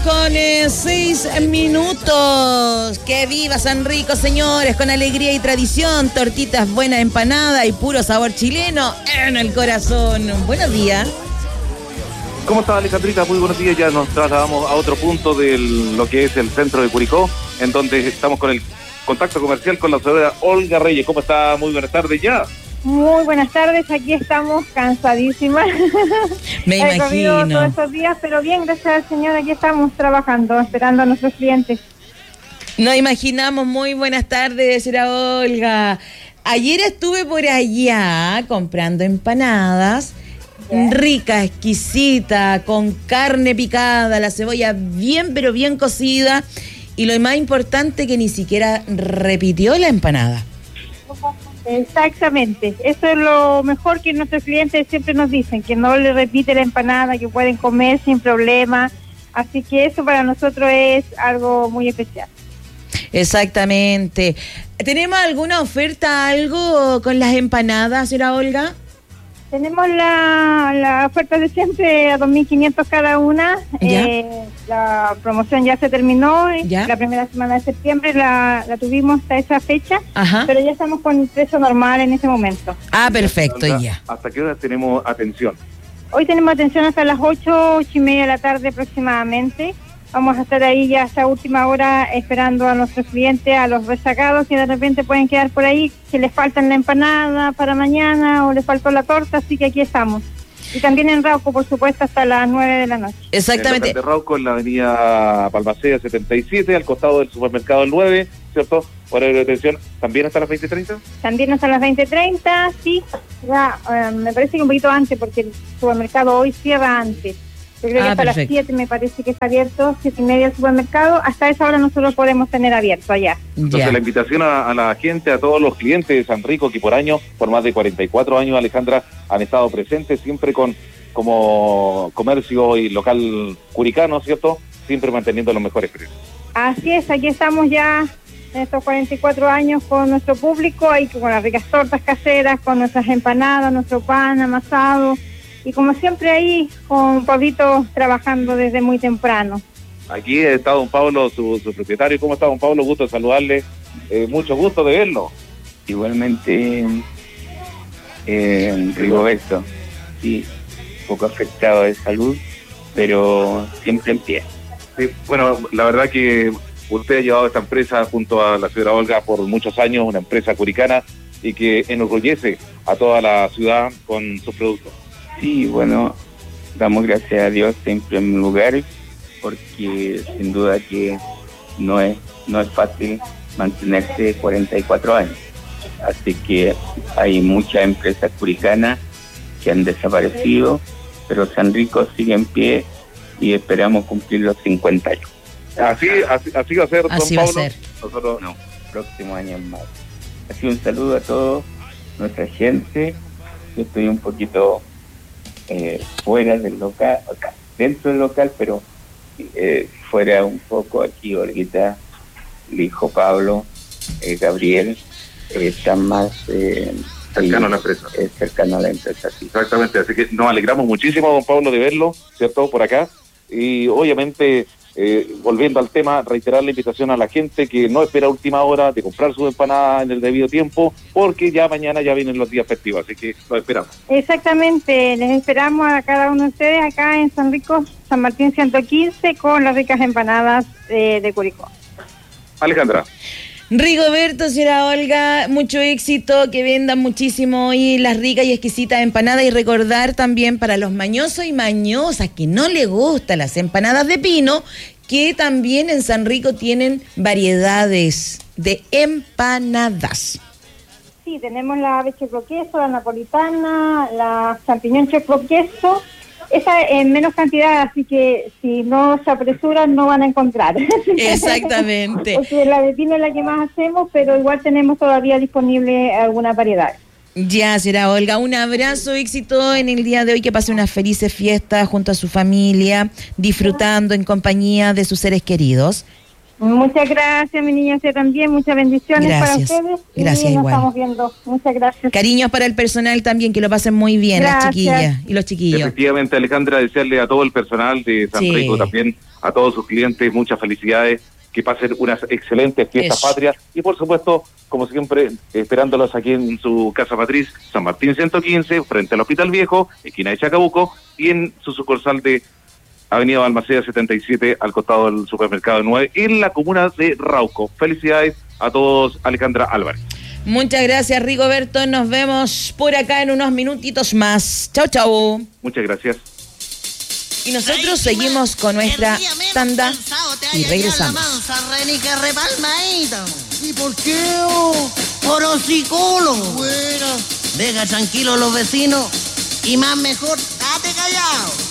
con 6 minutos. ¡Que viva San Rico, señores! Con alegría y tradición, tortitas buenas, empanada y puro sabor chileno en el corazón. Buenos días. ¿Cómo está, Alejandrita? Muy buenos días. Ya nos trasladamos a otro punto de lo que es el centro de Curicó, en donde estamos con el contacto comercial con la señora Olga Reyes. ¿Cómo está? Muy buenas tardes ya. Muy buenas tardes, aquí estamos cansadísimas. Me imagino. Todos estos días, pero bien, gracias al Señor, aquí estamos trabajando, esperando a nuestros clientes. Nos imaginamos. Muy buenas tardes, señora Olga. Ayer estuve por allá comprando empanadas. Rica, exquisita, con carne picada, la cebolla bien, pero bien cocida. Y lo más importante, que ni siquiera repitió la empanada. Exactamente, eso es lo mejor que nuestros clientes siempre nos dicen, que no le repite la empanada, que pueden comer sin problema, así que eso para nosotros es algo muy especial. Exactamente. ¿Tenemos alguna oferta, algo con las empanadas, señora Olga? Tenemos la oferta de siempre a 2.500 cada una. La promoción ya se terminó. ¿Ya? La primera semana de septiembre la tuvimos hasta esa fecha. Ajá. Pero ya estamos con el precio normal en ese momento. Ah, perfecto, ya. ¿Hasta qué hora tenemos atención? Hoy tenemos atención hasta las 8:30 de la tarde aproximadamente. Vamos a estar ahí ya hasta última hora esperando a nuestros clientes, a los rezagados que de repente pueden quedar por ahí, que les faltan la empanada para mañana o les faltó la torta, así que aquí estamos. Y también en Rauco, por supuesto, hasta las 9 de la noche. Exactamente. En Rauco, en la avenida Balmaceda 77, al costado del supermercado el 9, ¿cierto? Horario de atención, ¿también hasta las 20:30? También hasta las 20:30, sí. Ya, me parece que un poquito antes, porque el supermercado hoy cierra antes. Yo creo que hasta perfecto. Las 7 me parece que está abierto, 7:30 el supermercado. Hasta esa hora nosotros podemos tener abierto allá. Entonces la invitación a la gente, a todos los clientes de San Rico, que por años, por más de 44 años, Alejandra, han estado presentes siempre como comercio y local curicano, ¿cierto? Siempre manteniendo los mejores precios. Así es, aquí estamos ya en estos 44 años con nuestro público, ahí con las ricas tortas caseras, con nuestras empanadas, nuestro pan amasado. Y como siempre ahí con Pablito trabajando desde muy temprano. Aquí está don Pablo, su propietario. ¿Cómo está, don Pablo? Gusto de saludarle. Mucho gusto de verlo. Igualmente, Rigoberto. Sí, un poco afectado de salud, pero siempre en pie. Sí, bueno, la verdad que usted ha llevado esta empresa junto a la señora Olga por muchos años, una empresa curicana, y que enorgullece a toda la ciudad con sus productos. Sí, bueno, damos gracias a Dios siempre en lugar, porque sin duda que no es fácil mantenerse 44 años. Así que hay muchas empresas curicanas que han desaparecido, pero San Rico sigue en pie y esperamos cumplir los 50 años. Así va a ser, así don va Pablo. A ser. Nosotros no, próximo año más. Así un saludo a toda nuestra gente. Yo estoy un poquito fuera del local, acá, dentro del local, pero fuera un poco. Aquí Olguita, el hijo Pablo, Gabriel, están más cercano a la empresa. Cercano a la empresa, sí. Exactamente, así que nos alegramos muchísimo, don Pablo, de verlo, ¿cierto?, por acá. Y obviamente, volviendo al tema, reiterar la invitación a la gente que no espera última hora de comprar su empanada en el debido tiempo, porque ya mañana ya vienen los días festivos, así que los esperamos. Exactamente, les esperamos a cada uno de ustedes acá en San Rico, San Martín 115, con las ricas empanadas de Curicó. Alejandra. Rigoberto, señora Olga, mucho éxito, que vendan muchísimo hoy las ricas y exquisitas empanadas, y recordar también para los mañosos y mañosas que no les gustan las empanadas de pino, que también en San Rico tienen variedades de empanadas. Sí, tenemos la ave choclo queso, la napolitana, la champiñón choclo queso. Esa en menos cantidad, así que si no se apresuran no van a encontrar. Exactamente. Porque la de pino es la que más hacemos, pero igual tenemos todavía disponible alguna variedad. Ya, señora Olga, un abrazo, éxito en el día de hoy, que pase unas felices fiestas junto a su familia, disfrutando en compañía de sus seres queridos. Muchas gracias, mi niña, usted también, muchas bendiciones Gracias. para ustedes. Gracias, y nos igual. estamos viendo. Muchas gracias. Cariños para el personal también, que lo pasen muy bien, las Gracias. chiquillas y los chiquillos. Efectivamente, Alejandra, desearle a todo el personal de San Sí. Rico, también a todos sus clientes, muchas felicidades, que pasen unas excelentes fiestas Eso. patrias y, por supuesto, como siempre, esperándolos aquí en su casa matriz, San Martín 115, frente al Hospital Viejo, esquina de Chacabuco, y en su sucursal de Avenida Balmaceda 77, al costado del supermercado 9, en la comuna de Rauco. Felicidades a todos, Alejandra Álvarez. Muchas gracias, Rigoberto. Nos vemos por acá en unos minutitos más. Chau, chau. Muchas gracias. Y nosotros seguimos con nuestra tanda y regresamos. ¿Y por qué? Por hocicolo. Bueno. Deja tranquilo los vecinos y más mejor, date callado.